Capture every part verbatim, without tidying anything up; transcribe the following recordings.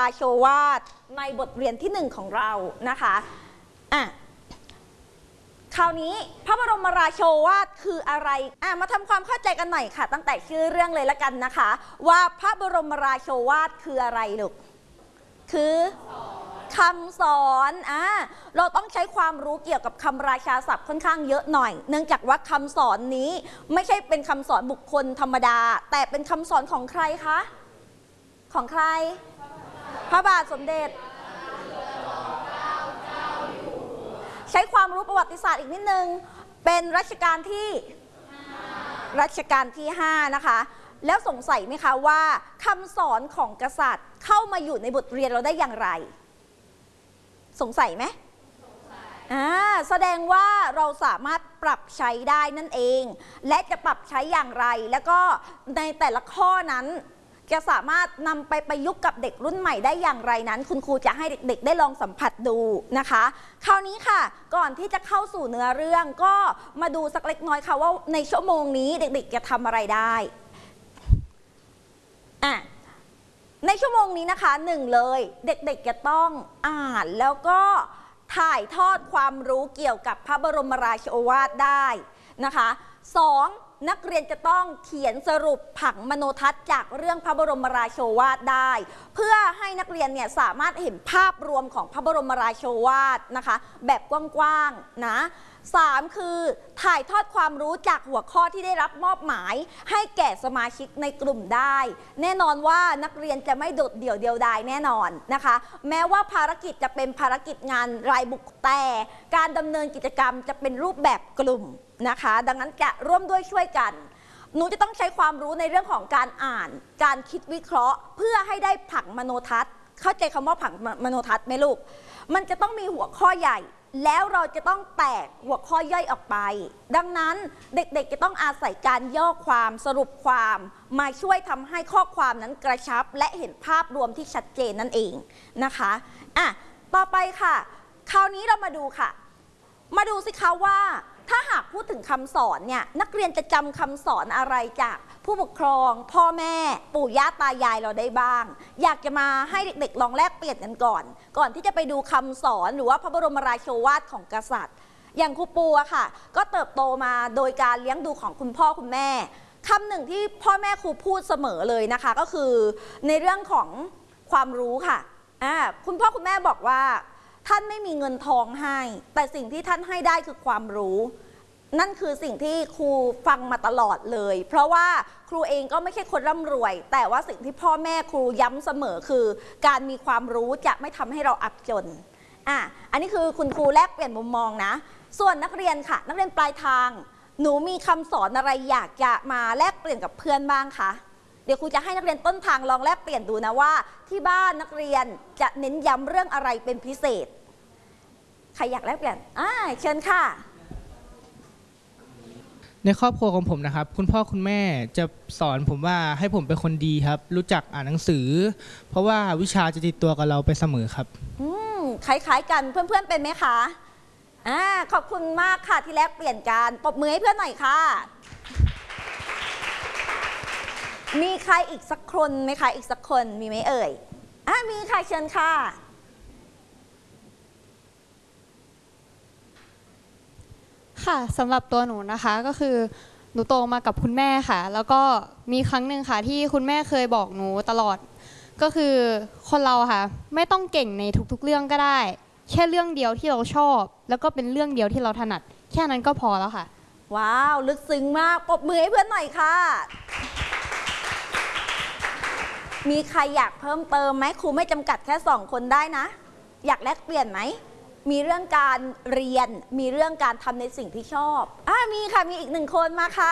ราโชวาทในบทเรียนที่หนึ่งของเรานะคะอ่ะคราวนี้พระบรมราโชวาทคืออะไรอ่ะมาทำความเข้าใจกันหน่อยค่ะตั้งแต่ชื่อเรื่องเลยละกันนะคะว่าพระบรมราโชวาทคืออะไรลูกคือคำสอนอ่ะเราต้องใช้ความรู้เกี่ยวกับคำราชาศัพท์ค่อนข้างเยอะหน่อยเนื่องจากว่าคำสอนนี้ไม่ใช่เป็นคำสอนบุคคลธรรมดาแต่เป็นคำสอนของใครคะของใครพระบาทสมเด็จใช้ความรู้ประวัติศาสตร์อีกนิดนึงเป็นรัชกาลที่รัชกาลที่ห้านะคะแล้วสงสัยไหมคะว่าคำสอนของกษัตริย์เข้ามาอยู่ในบทเรียนเราได้อย่างไรสงสัยไหมอ่าแสดงว่าเราสามารถปรับใช้ได้นั่นเองและจะปรับใช้อย่างไรแล้วก็ในแต่ละข้อนั้นจะสามารถนำไปประยุกต์กับเด็กรุ่นใหม่ได้อย่างไรนั้นคุณครูจะให้เด็กๆได้ลองสัมผัสดูนะคะคราวนี้ค่ะก่อนที่จะเข้าสู่เนื้อเรื่องก็มาดูสักเล็กน้อยค่ะว่าในชั่วโมงนี้เด็กๆจะทำอะไรได้อ่ะในชั่วโมงนี้นะคะหนึ่งเลยเด็กๆจะต้องอ่านแล้วก็ถ่ายทอดความรู้เกี่ยวกับพระบรมราโชวาทได้นะคะสองนักเรียนจะต้องเขียนสรุปผังมโนทัศน์จากเรื่องพระบรมราโชวาทได้เพื่อให้นักเรียนเนี่ยสามารถเห็นภาพรวมของพระบรมราโชวาทนะคะแบบกว้างๆนะสามคือถ่ายทอดความรู้จากหัวข้อที่ได้รับมอบหมายให้แก่สมาชิกในกลุ่มได้แน่นอนว่านักเรียนจะไม่โดดเดี่ยวเดียวดายแน่นอนนะคะแม้ว่าภารกิจจะเป็นภารกิจงานรายบุคคลแต่การดำเนินกิจกรรมจะเป็นรูปแบบกลุ่มนะคะดังนั้นจะร่วมด้วยช่วยกันหนูจะต้องใช้ความรู้ในเรื่องของการอ่านการคิดวิเคราะห์เพื่อให้ได้ผังมโนทัศน์เข้าใจคำว่าผังมโนทัศน์ไหมลูกมันจะต้องมีหัวข้อใหญ่แล้วเราจะต้องแตกหัวข้อย่อยออกไปดังนั้นเด็กๆจะต้องอาศัยการย่อความสรุปความมาช่วยทำให้ข้อความนั้นกระชับและเห็นภาพรวมที่ชัดเจนนั่นเองนะคะอ่ะต่อไปค่ะคราวนี้เรามาดูค่ะมาดูสิคะว่าถ้าหากพูดถึงคำสอนเนี่ยนักเรียนจะจำคำสอนอะไรจากผู้ปกครองพ่อแม่ปู่ย่าตายายเราได้บ้างอยากจะมาให้เด็กๆลองแลกเปลี่ยนกันก่อนก่อนที่จะไปดูคำสอนหรือว่าพระบรมราโชวาทของกษัตริย์อย่างครูปูอะค่ะก็เติบโตมาโดยการเลี้ยงดูของคุณพ่อคุณแม่คำหนึ่งที่พ่อแม่ครูพูดเสมอเลยนะคะก็คือในเรื่องของความรู้ค่ะอ่าคุณพ่อคุณแม่บอกว่าท่านไม่มีเงินทองให้แต่สิ่งที่ท่านให้ได้คือความรู้นั่นคือสิ่งที่ครูฟังมาตลอดเลยเพราะว่าครูเองก็ไม่ใช่คนร่ำรวยแต่ว่าสิ่งที่พ่อแม่ครูย้ำเสมอคือการมีความรู้จะไม่ทำให้เราอับจนอ่ะอันนี้คือคุณครูแลกเปลี่ยนมุมมองนะส่วนนักเรียนค่ะนักเรียนปลายทางหนูมีคำสอนอะไรอยากจะมาแลกเปลี่ยนกับเพื่อนบ้างคะเดี๋ยวครูจะให้นักเรียนต้นทางลองแลกเปลี่ยนดูนะว่าที่บ้านนักเรียนจะเน้นย้ำเรื่องอะไรเป็นพิเศษใครอยากแลกเปลี่ยนอ่าเชิญค่ะในครอบครัวของผมนะครับคุณพ่อคุณแม่จะสอนผมว่าให้ผมเป็นคนดีครับรู้จักอ่านหนังสือเพราะว่าวิชาจะติดตัวกับเราไปเสมอครับอืมคล้ายๆกันเพื่อนๆเป็นไหมคะอ่าขอบคุณมากค่ะที่แลกเปลี่ยนกันปรบมือให้เพื่อนหน่อยค่ะมีใครอีกสักคนไหมคะอีกสักคนมีไหมเอ่ยอ่ามีค่ะเชิญค่ะค่ะสำหรับตัวหนูนะคะก็คือหนูโตมากับคุณแม่ค่ะแล้วก็มีครั้งหนึ่งค่ะที่คุณแม่เคยบอกหนูตลอดก็คือคนเราค่ะไม่ต้องเก่งในทุกๆเรื่องก็ได้แค่เรื่องเดียวที่เราชอบแล้วก็เป็นเรื่องเดียวที่เราถนัดแค่นั้นก็พอแล้วค่ะว้าวลึกซึ้งมากปรบมือให้เพื่อนหน่อยค่ะมีใครอยากเพิ่มเติมไหมครูไม่จำกัดแค่สองคนได้นะอยากแลกเปลี่ยนไหมมีเรื่องการเรียนมีเรื่องการทำในสิ่งที่ชอบอ่ามีค่ะมีอีกหนึ่งคนมาค่ะ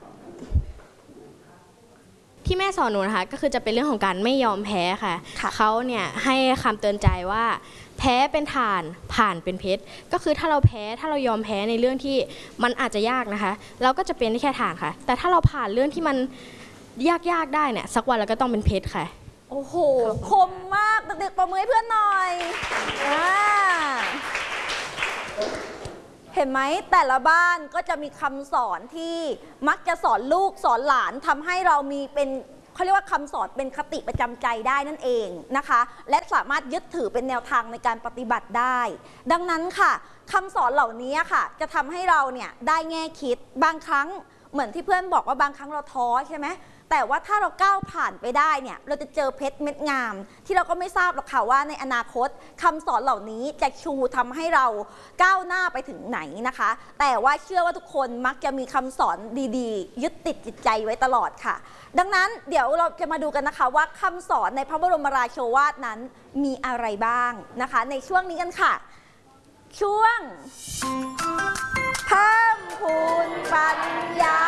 ที่แม่สอนหนูนะคะก็คือจะเป็นเรื่องของการไม่ยอมแพ้ค่ะเขาเนี่ยให้คำเตือนใจว่าแพ้เป็นฐานผ่านเป็นเพชรก็คือถ้าเราแพ้ถ้าเรายอมแพ้ในเรื่องที่มันอาจจะยากนะคะเราก็จะเป็นได้แค่ฐานค่ะแต่ถ้าเราผ่านเรื่องที่มันยากๆได้เนี่ยสักวันเราก็ต้องเป็นเพชรค่ะโอ้โหคมมากเด็กๆประมือให้เพื่อนหน่อยอ่าเห็นไหมแต่ละบ้านก็จะมีคำสอนที่มักจะสอนลูกสอนหลานทำให้เรามีเป็นเขาเรียกว่าคำสอนเป็นคติประจำใจได้นั่นเองนะคะและสามารถยึดถือเป็นแนวทางในการปฏิบัติได้ดังนั้นค่ะคำสอนเหล่านี้ค่ะจะทำให้เราเนี่ยได้แง่คิดบางครั้งเหมือนที่เพื่อนบอกว่าบางครั้งเราท้อใช่ไหมแต่ว่าถ้าเราก้าวผ่านไปได้เนี่ยเราจะเจอเพชรเม็ดงามที่เราก็ไม่ทราบหรอกค่ะว่าในอนาคตคำสอนเหล่านี้จะชูทำให้เราก้าวหน้าไปถึงไหนนะคะแต่ว่าเชื่อว่าทุกคนมักจะมีคำสอนดีๆยึดติดจิตใจไว้ตลอดค่ะดังนั้นเดี๋ยวเราจะมาดูกันนะคะว่าคำสอนในพระบรมราโชวาทนั้นมีอะไรบ้างนะคะในช่วงนี้กันค่ะช่วงเพิ่มพูนปัญญา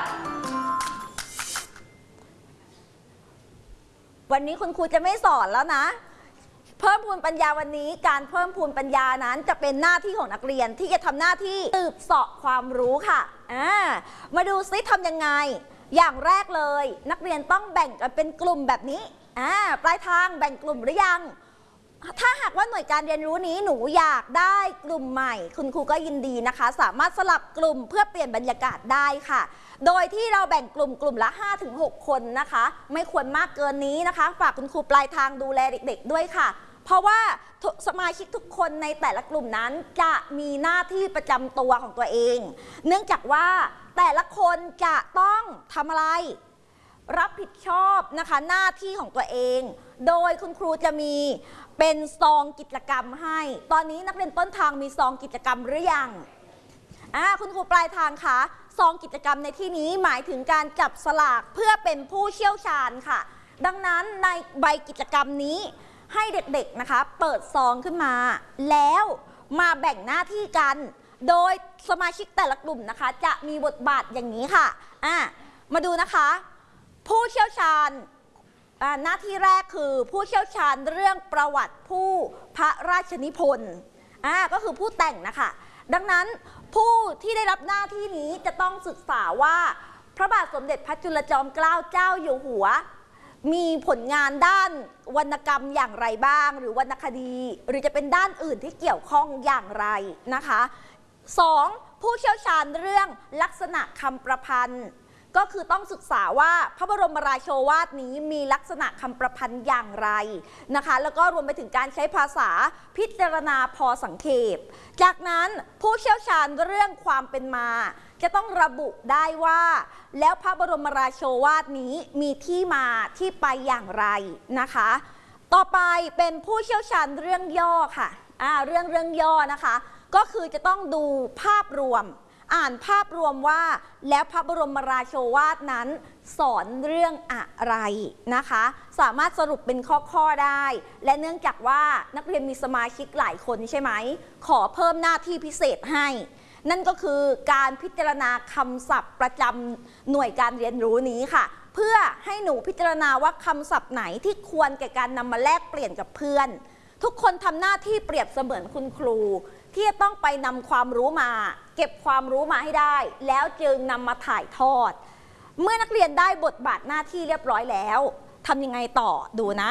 วันนี้คุณครูจะไม่สอนแล้วนะเพิ่มพูนปัญญาวันนี้การเพิ่มพูนปัญญานั้นจะเป็นหน้าที่ของนักเรียนที่จะทำหน้าที่สืบเสาะความรู้ค่ะอ่ามาดูซิทำยังไงอย่างแรกเลยนักเรียนต้องแบ่งกันเป็นกลุ่มแบบนี้อ่าปลายทางแบ่งกลุ่มหรือยังถ้าหากว่าหน่วยการเรียนรู้นี้หนูอยากได้กลุ่มใหม่คุณครูก็ยินดีนะคะสามารถสลับกลุ่มเพื่อเปลี่ยนบรรยากาศได้ค่ะโดยที่เราแบ่งกลุ่มกลุ่มละ ห้าถึงหก คนนะคะไม่ควรมากเกินนี้นะคะฝากคุณครูปลายทางดูแลเด็กๆด้วยค่ะเพราะว่าสมาชิกทุกคนในแต่ละกลุ่มนั้นจะมีหน้าที่ประจำตัวของตัวเองเนื่องจากว่าแต่ละคนจะต้องทำอะไรรับผิดชอบนะคะหน้าที่ของตัวเองโดยคุณครูจะมีเป็นซองกิจกรรมให้ตอนนี้นักเรียนต้นทางมีซองกิจกรรมหรือยังอ่าคุณครูปลายทางคะซองกิจกรรมในที่นี้หมายถึงการจับสลากเพื่อเป็นผู้เชี่ยวชาญค่ะดังนั้นในใบกิจกรรมนี้ให้เด็กๆนะคะเปิดซองขึ้นมาแล้วมาแบ่งหน้าที่กันโดยสมาชิกแต่ละกลุ่มนะคะจะมีบทบาทอย่างนี้ค่ะอ่ามาดูนะคะผู้เชี่ยวชาญหน้าที่แรกคือผู้เชี่ยวชาญเรื่องประวัติผู้พระราชนิพนธ์อ่าก็คือผู้แต่งนะคะดังนั้นผู้ที่ได้รับหน้าที่นี้จะต้องศึกษาว่าพระบาทสมเด็จพระจุลจอมเกล้าเจ้าอยู่หัวมีผลงานด้านวรรณกรรมอย่างไรบ้างหรือวรรณคดีหรือจะเป็นด้านอื่นที่เกี่ยวข้องอย่างไรนะคะสองผู้เชี่ยวชาญเรื่องลักษณะคำประพันธ์ก็คือต้องศึกษาว่าพระบรมราโชวาทนี้มีลักษณะคำประพันธ์อย่างไรนะคะแล้วก็รวมไปถึงการใช้ภาษาพิจารณาพอสังเขปจากนั้นผู้เชี่ยวชาญเรื่องความเป็นมาจะต้องระบุได้ว่าแล้วพระบรมราโชวาทนี้มีที่มาที่ไปอย่างไรนะคะต่อไปเป็นผู้เชี่ยวชาญเรื่องย่อค่ะอ่าเรื่องเรื่องย่อนะคะก็คือจะต้องดูภาพรวมอ่านภาพรวมว่าแล้วพระบรมราโชวาทนั้นสอนเรื่องอะไรนะคะสามารถสรุปเป็นข้อๆได้และเนื่องจากว่านักเรียนมีสมาชิกหลายคนใช่ไหมขอเพิ่มหน้าที่พิเศษให้นั่นก็คือการพิจารณาคำศัพท์ประจำหน่วยการเรียนรู้นี้ค่ะเพื่อให้หนูพิจารณาว่าคำศัพท์ไหนที่ควรแก่การนำมาแลกเปลี่ยนกับเพื่อนทุกคนทำหน้าที่เปรียบเสมือนคุณครูที่จะต้องไปนำความรู้มาเก็บความรู้มาให้ได้แล้วจึงนำมาถ่ายทอดเมื่อนักเรียนได้บทบาทหน้าที่เรียบร้อยแล้วทำยังไงต่อดูนะ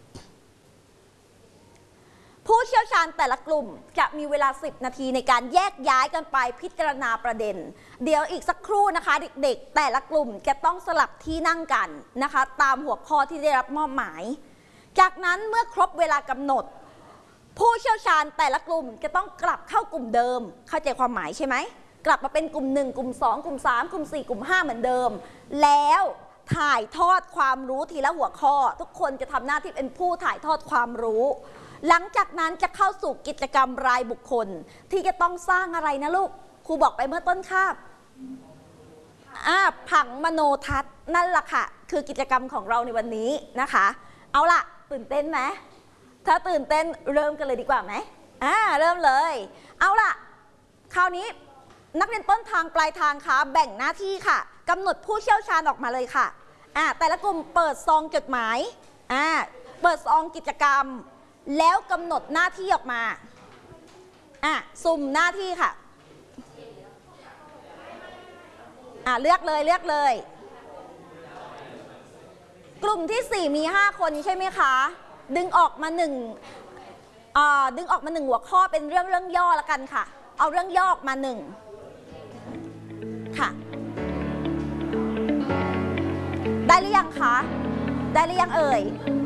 ผู้เชี่ยวชาญแต่ละกลุ่มจะมีเวลาสิบนาทีในการแยกย้ายกันไปพิจารณาประเด็นเดี๋ยวอีกสักครู่นะคะเด็กๆแต่ละกลุ่มจะต้องสลับที่นั่งกันนะคะตามหัวข้อที่ได้รับมอบหมายจากนั้นเมื่อครบเวลากำหนดผู้เชี่ยวชาญแต่ละกลุ่มจะต้องกลับเข้ากลุ่มเดิมเข้าใจความหมายใช่ไหมกลับมาเป็นกลุ่มหนึ่งกลุ่มสองกลุ่มสามกลุ่มสี่กลุ่มห้าเหมือนเดิมแล้วถ่ายทอดความรู้ทีละหัวข้อทุกคนจะทำหน้าที่เป็นผู้ถ่ายทอดความรู้หลังจากนั้นจะเข้าสู่กิจกรรมรายบุคคลที่จะต้องสร้างอะไรนะลูกครูบอกไปเมื่อต้นคาบอ่าผังมโนทัศน์นั่นแหละค่ะคือกิจกรรมของเราในวันนี้นะคะเอาล่ะตื่นเต้นไหมถ้าตื่นเต้นเริ่มกันเลยดีกว่าไหมอ่าเริ่มเลยเอาล่ะคราวนี้นักเรียนต้นทางปลายทางคะแบ่งหน้าที่ค่ะกำหนดผู้เชี่ยวชาญออกมาเลยค่ะอ่าแต่ละกลุ่มเปิดซองจดหมายอ่าเปิดซองกิจกรรมแล้วกำหนดหน้าที่ออกมาอ่ะสุ่มหน้าที่ค่ะอ่ะเลือกเลยเลือกเลยกลุ่มที่สี่มีห้าคนใช่ไหมคะดึงออกมาหนึ่งอ่าดึงออกมาหนึ่งหัวข้อเป็นเรื่องเรื่องย่อละกันค่ะเอาเรื่องย่อออกมาหนึ่งค่ะได้หรือยังคะ ได้หรือยังเอ่ย